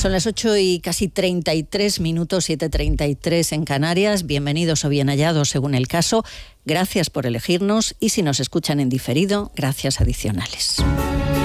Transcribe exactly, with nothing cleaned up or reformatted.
Son las ocho y casi treinta y tres minutos, siete treinta y tres en Canarias. Bienvenidos o bien hallados según el caso. Gracias por elegirnos y si nos escuchan en diferido, gracias adicionales.